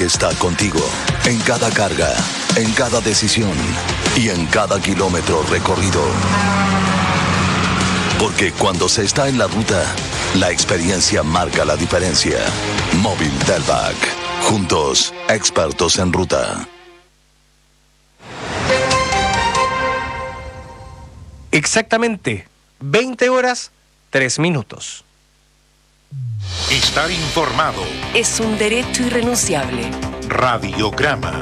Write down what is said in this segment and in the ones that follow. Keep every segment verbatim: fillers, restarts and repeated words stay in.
que está contigo en cada carga, en cada decisión y en cada kilómetro recorrido. Porque cuando se está en la ruta, la experiencia marca la diferencia. Móvil Delvac. Juntos, expertos en ruta. Exactamente, veinte horas, tres minutos. Estar informado es un derecho irrenunciable. Radiograma.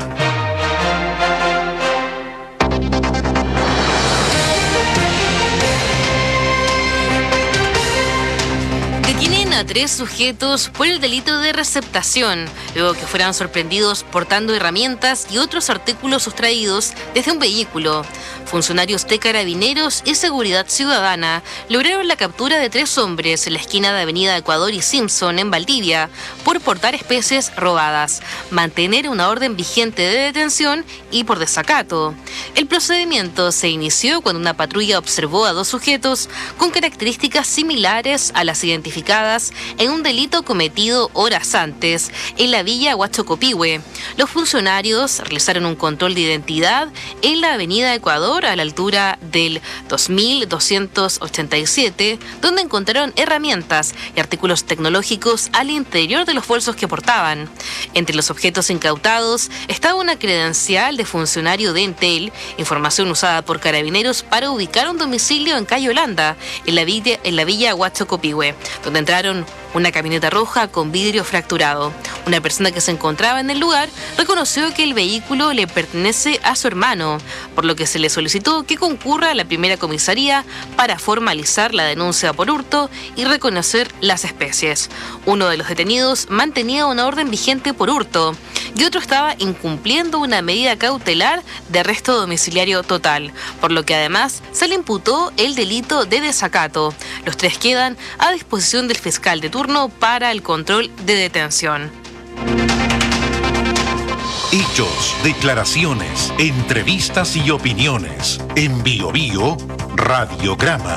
Detienen a tres sujetos por el delito de receptación, luego que fueran sorprendidos portando herramientas y otros artículos sustraídos desde un vehículo. Funcionarios de Carabineros y Seguridad Ciudadana lograron la captura de tres hombres en la esquina de Avenida Ecuador y Simpson en Valdivia por portar especies robadas, mantener una orden vigente de detención y por desacato. El procedimiento se inició cuando una patrulla observó a dos sujetos con características similares a las identificadas en un delito cometido horas antes en la villa Huachocopihue. Los funcionarios realizaron un control de identidad en la Avenida Ecuador a la altura del dos mil doscientos ochenta y siete, donde encontraron herramientas y artículos tecnológicos al interior de los bolsos que portaban. Entre los objetos incautados estaba una credencial de funcionario de Entel, información usada por Carabineros para ubicar un domicilio en Calle Holanda, en la villa, en la villa Huachocopihue, donde entraron una camioneta roja con vidrio fracturado. Una persona que se encontraba en el lugar reconoció que el vehículo le pertenece a su hermano, por lo que se le solicitó que concurra a la primera comisaría para formalizar la denuncia por hurto y reconocer las especies. Uno de los detenidos mantenía una orden vigente por hurto y otro estaba incumpliendo una medida cautelar de arresto domiciliario total, por lo que además se le imputó el delito de desacato. Los tres quedan a disposición del fiscal de turno para el control de detención. Hechos, declaraciones, entrevistas y opiniones. En Bio Bio, Radiograma.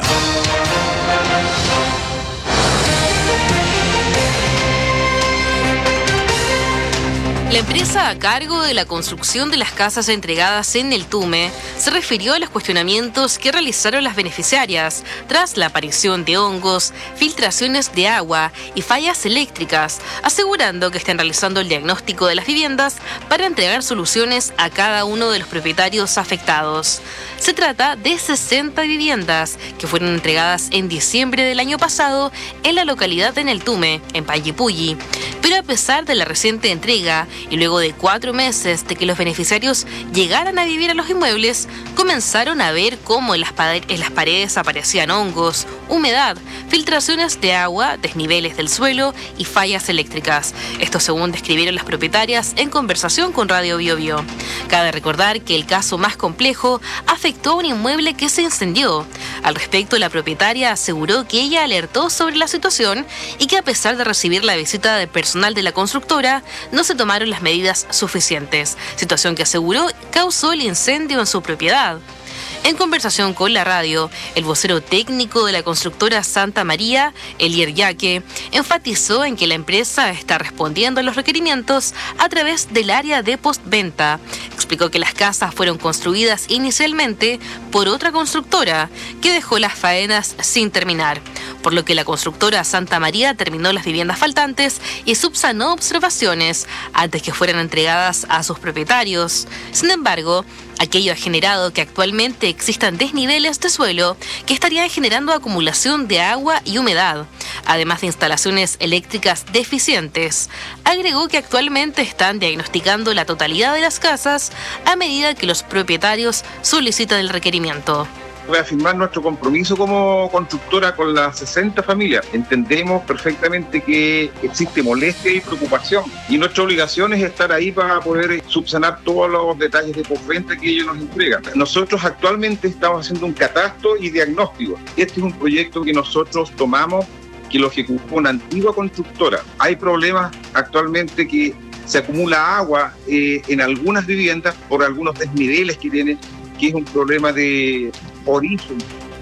La empresa a cargo de la construcción de las casas entregadas en el Tume se refirió a los cuestionamientos que realizaron las beneficiarias tras la aparición de hongos, filtraciones de agua y fallas eléctricas, asegurando que están realizando el diagnóstico de las viviendas para entregar soluciones a cada uno de los propietarios afectados. Se trata de sesenta viviendas que fueron entregadas en diciembre del año pasado en la localidad de Neltume, en Pallipulli. Pero a pesar de la reciente entrega y luego de cuatro meses de que los beneficiarios llegaran a vivir a los inmuebles, comenzaron a ver cómo en las, en las paredes aparecían hongos, humedad, filtraciones de agua, desniveles del suelo y fallas eléctricas. Esto según describieron las propietarias en conversación con Radio Bio Bio. Cabe recordar que el caso más complejo afectó a un inmueble que se incendió. Al respecto, la propietaria aseguró que ella alertó sobre la situación y que a pesar de recibir la visita de personal de la constructora, no se tomaron las medidas suficientes, situación que aseguró causó el incendio en su propiedad. En conversación con la radio, el vocero técnico de la constructora Santa María, Elier Yaque, enfatizó en que la empresa está respondiendo a los requerimientos a través del área de postventa. Explicó que las casas fueron construidas inicialmente por otra constructora que dejó las faenas sin terminar, por lo que la constructora Santa María terminó las viviendas faltantes y subsanó observaciones antes que fueran entregadas a sus propietarios. Sin embargo, aquello ha generado que actualmente existan desniveles de suelo que estarían generando acumulación de agua y humedad, además de instalaciones eléctricas deficientes. Agregó que actualmente están diagnosticando la totalidad de las casas a medida que los propietarios solicitan el requerimiento. Reafirmar nuestro compromiso como constructora con las sesenta familias. Entendemos perfectamente que existe molestia y preocupación y nuestra obligación es estar ahí para poder subsanar todos los detalles de postventa que ellos nos entregan. Nosotros actualmente estamos haciendo un catastro y diagnóstico. Este es un proyecto que nosotros tomamos, que lo ejecutó una antigua constructora. Hay problemas actualmente que se acumula agua eh, en algunas viviendas por algunos desniveles que tienen, que es un problema de origen.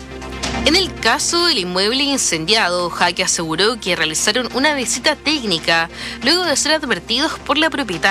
En el caso del inmueble incendiado, Jaque aseguró que realizaron una visita técnica luego de ser advertidos por la propietaria.